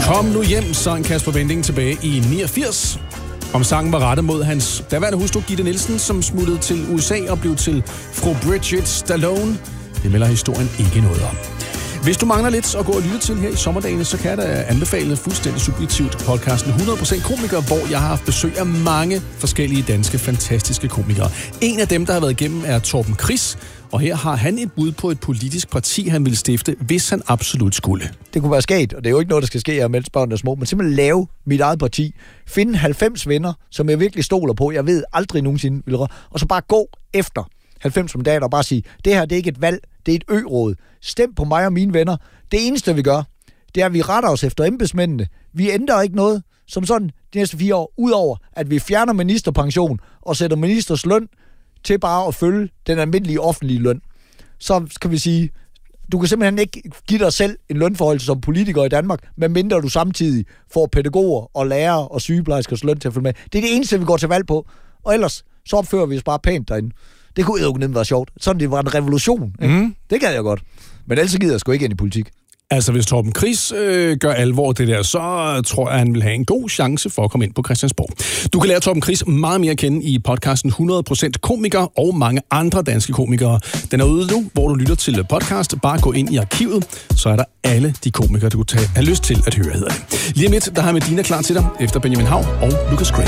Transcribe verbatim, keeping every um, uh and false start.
Kom nu hjem, sang Kasper Winding tilbage i niogfirs. Om sangen var rettet mod hans daværende hustru Gitte Nielsen, som smuttede til U S A og blev til fru Bridget Stallone. Det melder historien ikke noget om. Hvis du mangler lidt at gå og lytte til her i sommerdagene, så kan jeg da anbefale fuldstændig subjektivt podcasten hundrede procent komiker, hvor jeg har haft besøg af mange forskellige danske fantastiske komikere. En af dem, der har været igennem, er Torben Chris, og her har han et bud på et politisk parti, han ville stifte, hvis han absolut skulle. Det kunne være sket, og det er jo ikke noget, der skal ske her, mens børnene er små, men simpelthen lave mit eget parti, finde halvfems venner, som jeg virkelig stoler på, jeg ved aldrig nogensinde vil røre, og så bare gå efter halvfems mandater og bare sige, det her det er ikke et valg, det er et ø-råd. Stem på mig og mine venner. Det eneste, vi gør, det er, at vi retter os efter embedsmændene. Vi ændrer ikke noget som sådan de næste fire år, udover at vi fjerner ministerpension og sætter ministers løn til bare at følge den almindelige offentlige løn. Så kan vi sige, du kan simpelthen ikke give dig selv en lønforhold som politiker i Danmark, medmindre du samtidig får pædagoger og lærere og sygeplejerskers løn til at følge med. Det er det eneste, vi går til valg på. Og ellers så opfører vi os bare pænt derinde. Det kunne jo ikke være sjovt. Sådan det var en revolution. Mm. Det gad jeg godt. Men ellers gider jeg sgu ikke ind i politik. Altså, hvis Torben Chris øh, gør alvor det der, så tror jeg, han vil have en god chance for at komme ind på Christiansborg. Du kan lære Torben Chris meget mere at kende i podcasten hundrede procent komiker og mange andre danske komikere. Den er ude nu, hvor du lytter til podcast. Bare gå ind i arkivet, så er der alle de komikere, du kunne have lyst til at høre, hedder det. Lige om lidt, der har Medina klar til dig, efter Benjamin Hav og Lucas Graham.